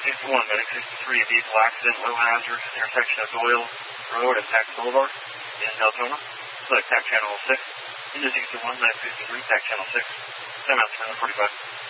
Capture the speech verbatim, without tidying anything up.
sixty-one, Medic sixty-three, vehicle accident, low hazard, intersection of Doyle Road and Tax Boulevard in Deltona. Select Tac Channel six. Into sixty-one, Medic sixty-three, Tac Channel six. Time out, forty-five.